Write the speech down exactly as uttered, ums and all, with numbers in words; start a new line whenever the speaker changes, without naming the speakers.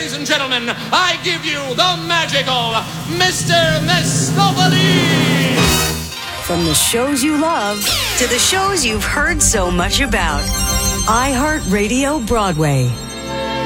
ladies and gentlemen, I give you the magical Mister Mistopheles!
From the shows you love to the shows you've heard so much about. iHeartRadio Broadway.